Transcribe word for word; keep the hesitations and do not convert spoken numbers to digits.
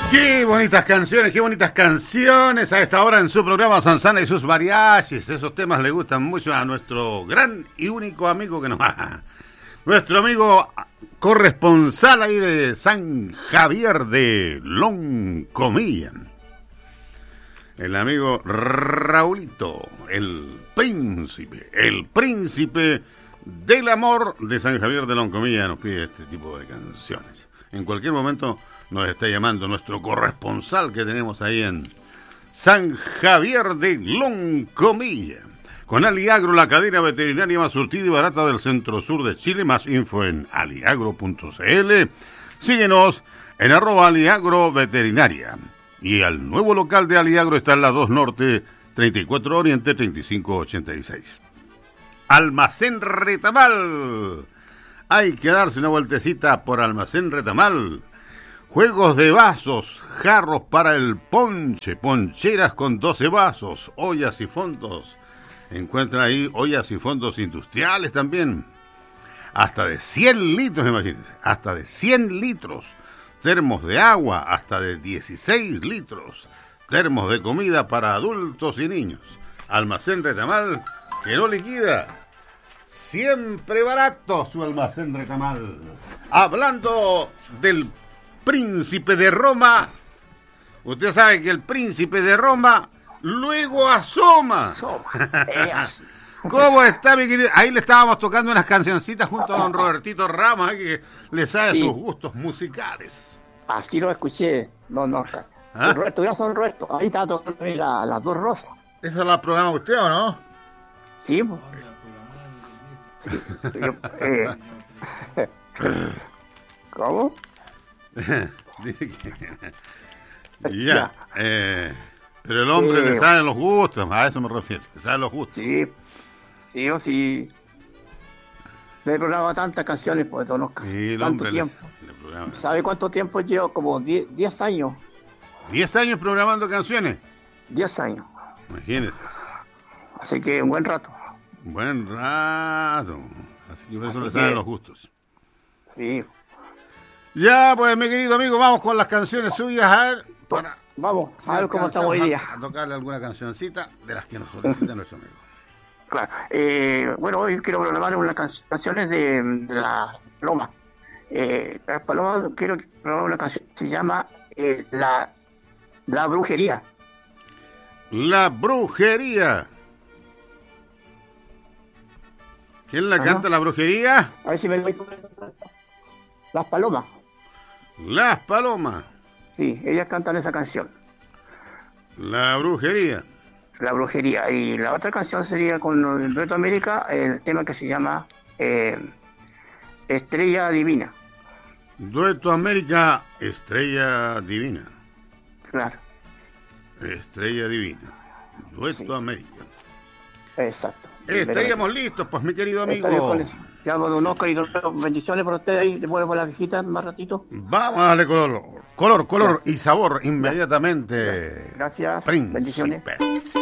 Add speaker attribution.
Speaker 1: Qué bonitas canciones, qué bonitas canciones a esta hora en su programa Sansana y sus mariachis. Esos temas le gustan mucho a nuestro gran y único amigo que nos va. Nuestro amigo corresponsal ahí de San Javier de Loncomilla. El amigo Raulito, el príncipe, el príncipe del amor de San Javier de Loncomilla nos pide este tipo de canciones. En cualquier momento nos está llamando nuestro corresponsal que tenemos ahí en San Javier de Loncomilla. Con Aliagro, la cadena veterinaria más surtida y barata del centro sur de Chile. Más info en aliagro punto cl. Síguenos en arroba Aliagro Veterinaria. Y al nuevo local de Aliagro está en la dos Norte, treinta y cuatro Oriente, treinta y cinco ochenta y seis. Almacén Retamal. Hay que darse una vueltecita por Almacén Retamal. Juegos de vasos, jarros para el ponche, poncheras con doce vasos, ollas y fondos. Encuentran ahí ollas y fondos industriales también. Hasta de cien litros, imagínense. Hasta de cien litros. Termos de agua, hasta de dieciséis litros. Termos de comida para adultos y niños. Almacén Retamal, que no liquida. Siempre barato su Almacén Retamal. Hablando del príncipe de Roma, usted sabe que el príncipe de Roma luego asoma. Asoma. ¿Cómo está, mi querido? Ahí le estábamos tocando unas cancioncitas junto a don Robertito Ramos, que le sabe sí. sus gustos musicales.
Speaker 2: Así lo escuché, no, no. ¿Ah? Roberto, ya son Roberto. Ahí está tocando la, las dos rosas.
Speaker 1: ¿Esa la programa usted o no?
Speaker 2: Sí, pues. Sí, yo, eh. ¿Cómo?
Speaker 1: Dice que... ya, ya. Eh, pero el hombre sí. le sabe los gustos, a eso me refiero, le sabe los gustos.
Speaker 2: Sí, sí, yo sí. Le he programado tantas canciones, pues, don
Speaker 1: sí,
Speaker 2: tanto tiempo. Le, le ¿Sabe cuánto tiempo llevo? Como diez años.
Speaker 1: ¿diez años programando canciones?
Speaker 2: diez años.
Speaker 1: Imagínese.
Speaker 2: Así que un buen rato.
Speaker 1: Buen rato. Así que por eso Así le saben que... los gustos.
Speaker 2: Sí.
Speaker 1: Ya, pues, mi querido amigo, vamos con las canciones suyas, a ver, para...
Speaker 2: Vamos, a ver cómo estamos hoy día.
Speaker 1: A, a tocarle alguna cancioncita de las que nos solicita nuestro amigo.
Speaker 2: Claro. Eh, bueno, hoy quiero programar unas can canciones de, de la Paloma. Eh, la Paloma, quiero programar una canción que se llama eh, la, la Brujería.
Speaker 1: La Brujería. ¿Quién la Ajá. canta, la Brujería?
Speaker 2: A ver si me lo voy a... Las Palomas.
Speaker 1: Las Palomas.
Speaker 2: Sí, ellas cantan esa canción.
Speaker 1: La Brujería.
Speaker 2: La Brujería. Y la otra canción sería con el Dueto América, el tema que se llama eh, Estrella Divina.
Speaker 1: Dueto América, Estrella Divina.
Speaker 2: Claro.
Speaker 1: Estrella Divina. Dueto sí. América.
Speaker 2: Exacto.
Speaker 1: Estaríamos listos, pues, mi querido amigo.
Speaker 2: Ya, don Oscar y don Pedro, bendiciones para ustedes ahí, después por la visita más ratito.
Speaker 1: Vamos a darle color, color, color y sabor inmediatamente.
Speaker 2: Gracias,
Speaker 1: Príncipe.
Speaker 2: bendiciones.